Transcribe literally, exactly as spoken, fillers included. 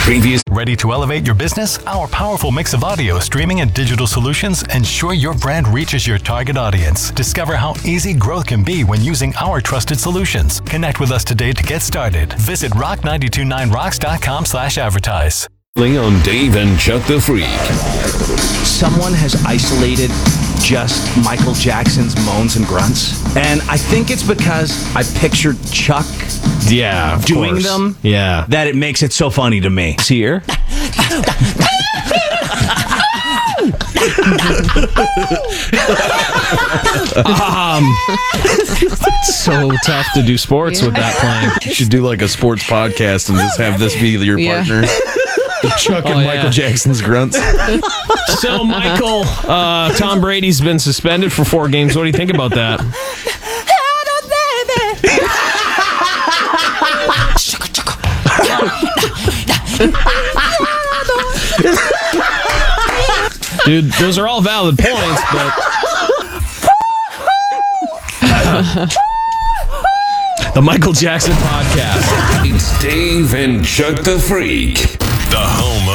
Previous. Ready to elevate your business? Our powerful mix of audio, streaming, and digital solutions ensure your brand reaches your target audience. Discover how easy growth can be when using our trusted solutions. Connect with us today to get started. Visit rock nine two nine rocks dot com slash advertise. On Dave and Chuck the Freak. Someone has isolated just Michael Jackson's moans and grunts. And I think it's because I pictured Chuck yeah, of doing course. them yeah. that it makes it so funny to me. See here? um, so tough to do sports yeah. with that playing. You should do like a sports podcast and just have this be your yeah. partner. Chuck and oh, Michael yeah. Jackson's grunts. So, Michael, uh, Tom Brady's been suspended for four games. What do you think about that? Dude, those are all valid points, but... The Michael Jackson Podcast. It's Dave and Chuck the Freak. The home